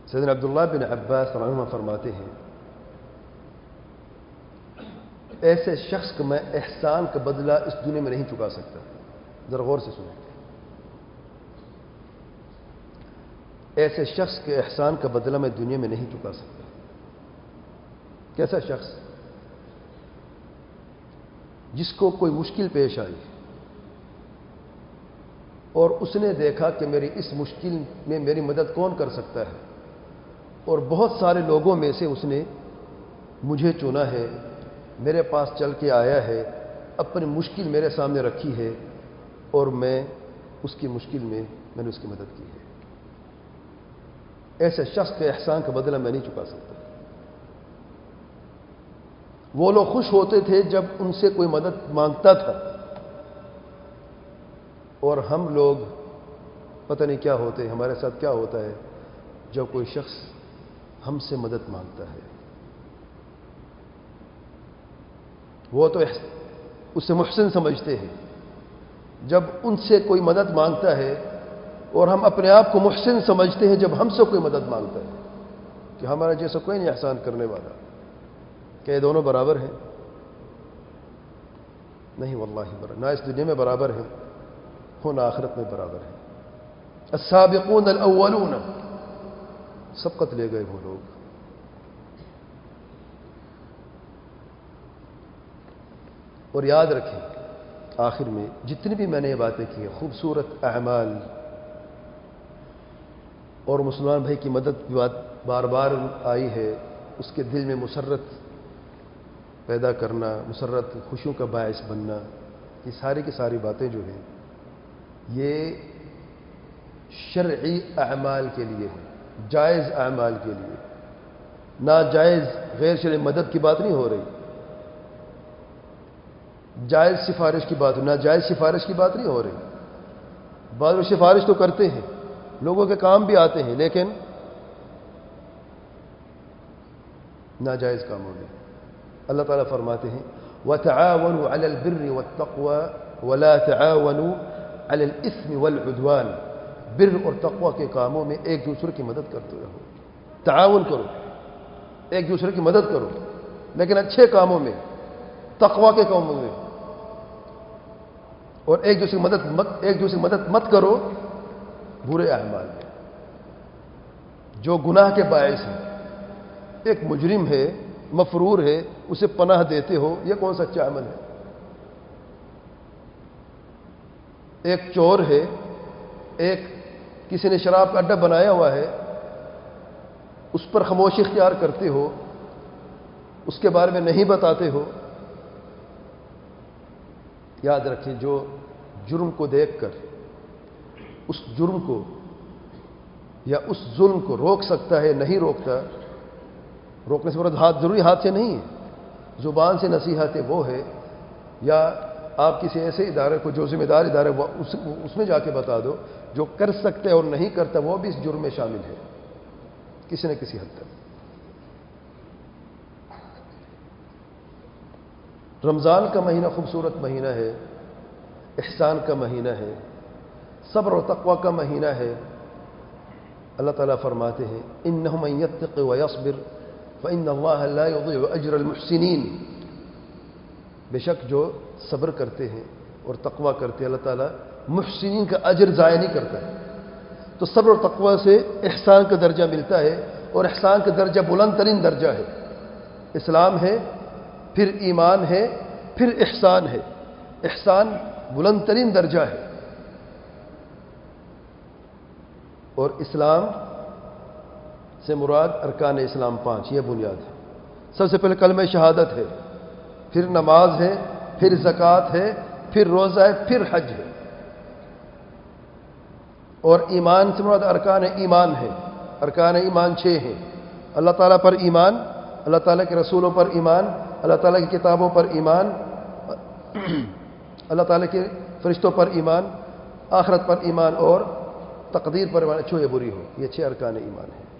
سیدنا عبداللہ بن عباس رضی اللہ عنہما فرماتے ہیں ایسے شخص کو میں احسان کا بدلہ اس دنیا میں نہیں چکا سکتا. ذرا غور سے سنیں. ایسے شخص کے احسان کا بدلہ میں دنیا میں نہیں چکا سکتا. کیسا شخص؟ جس کو کوئی مشکل پیش آئی اور اس نے دیکھا کہ میری اس مشکل میں میری مدد کون کر سکتا ہے، اور بہت سارے لوگوں میں سے اس نے مجھے چنا ہے، میرے پاس چل کے آیا ہے، اپنی مشکل میرے سامنے رکھی ہے، اور میں اس کی مشکل میں نے اس کی مدد کی ہے. ایسے شخص کے احسان کا بدلہ میں نہیں چکا سکتا. وہ لوگ خوش ہوتے تھے جب ان سے کوئی مدد مانگتا تھا، اور ہم لوگ پتہ نہیں کیا ہوتے، ہمارے ساتھ کیا ہوتا ہے جب کوئی شخص ہم سے مدد مانگتا ہے. وہ تو اسے محسن سمجھتے ہیں. جب ان سے کوئی مدد مانگتا ہے، اور ہم اپنے آپ کو محسن سمجھتے ہیں جب ہم سے کوئی مدد مانگتا ہے کہ ہمارا جیسا کوئی نہیں احسان کرنے والا. کہ یہ دونوں برابر ہیں؟ نہیں واللہ برابر. نہ اس دنیا میں برابر ہیں نہ آخرت میں برابر ہیں. السابقون الاولون، سبقت لے گئے وہ لوگ. اور یاد رکھیں آخر میں جتنی بھی میں نے یہ باتیں کی ہیں، خوبصورت اعمال اور مسلمان بھائی کی مدد کی بات بار بار آئی ہے، اس کے دل میں مسرت پیدا کرنا، مسرت خوشیوں کا باعث بننا، یہ ساری کی ساری باتیں جو ہیں یہ شرعی اعمال کے لیے ہیں، جائز اعمال کے لیے. ناجائز غیر شرعی مدد کی بات نہیں ہو رہی. جائز سفارش کی بات، ناجائز سفارش کی بات نہیں ہو رہی. بعض لوگ سفارش تو کرتے ہیں، لوگوں کے کام بھی آتے ہیں، لیکن ناجائز کاموں میں. اللہ تعالیٰ فرماتے ہیں وَتَعَاوَنُوا عَلَى الْبِرِّ وَالتَّقْوَى وَلَا تَعَاوَنُوا عَلَى الْإِثْمِ وَالْعُدْوَانِ. بر اور تقوی کے کاموں میں ایک دوسرے کی مدد کرتے رہو. تعاون کرو، ایک دوسرے کی مدد کرو، لیکن اچھے کاموں میں، تقوی کے کاموں میں. اور ایک دوسرے کی مدد مت کرو برے اعمال میں جو گناہ کے باعث ہیں. ایک مجرم ہے، مفرور ہے، اسے پناہ دیتے ہو، یہ کون سا اچھا عمل ہے؟ ایک چور ہے، ایک کسی نے شراب کا اڈا بنایا ہوا ہے، اس پر خاموشی اختیار کرتے ہو، اس کے بارے میں نہیں بتاتے ہو. یاد رکھیں جو جرم کو دیکھ کر اس جرم کو یا اس ظلم کو روک سکتا ہے، نہیں روکتا. روکنے سے مراد ضروری ہاتھ سے نہیں ہے، زبان سے نصیحت ہے وہ ہے، یا آپ کسی ایسے ادارے کو جو ذمہ دار ادارے اس میں جا کے بتا دو. جو کر سکتے اور نہیں کرتا وہ بھی اس جرم میں شامل ہے کسی نہ کسی حد تک. رمضان کا مہینہ خوبصورت مہینہ ہے، احسان کا مہینہ ہے، صبر و تقوی کا مہینہ ہے. اللہ تعالیٰ فرماتے ہیں اِنَّهُ مَن يَتَّقِ وَيَصْبِرْ فَإِنَّ اللَّهَ لَا يُضِيعُ أَجْرَ الْمُحْسِنِينَ. بے شک جو صبر کرتے ہیں اور تقوی کرتے ہیں، اللہ تعالیٰ محسنین کا اجر ضائع نہیں کرتا ہے. تو صبر اور تقوی سے احسان کا درجہ ملتا ہے، اور احسان کا درجہ بلند ترین درجہ ہے. اسلام ہے، پھر ایمان ہے، پھر احسان ہے. احسان بلند ترین درجہ ہے. اور اسلام سے مراد ارکان اسلام 5، یہ بنیاد ہے. سب سے پہلے کلمہ شہادت ہے، پھر نماز ہے، پھر زکوٰۃ ہے، پھر روزہ ہے، پھر حج ہے. اور ایمان سے مراد ارکان ایمان ہے. ارکان ایمان 6 ہیں. اللہ تعالیٰ پر ایمان، اللہ تعالیٰ کے رسولوں پر ایمان، اللہ تعالیٰ کی کتابوں پر ایمان، اللہ تعالیٰ کے فرشتوں پر ایمان، آخرت پر ایمان، اور تقدیر پر ایمان، اچھی ہو یا بری ہو. یہ 6 ارکان ایمان ہیں.